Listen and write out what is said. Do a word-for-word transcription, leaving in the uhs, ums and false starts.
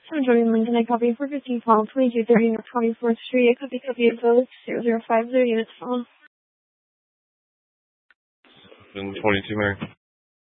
I'm joining Lincoln. I copy for fifteen call twenty-two thirty North twenty-fourth Street. I copy copy info zero zero five zero units phone. twenty-two, Mary.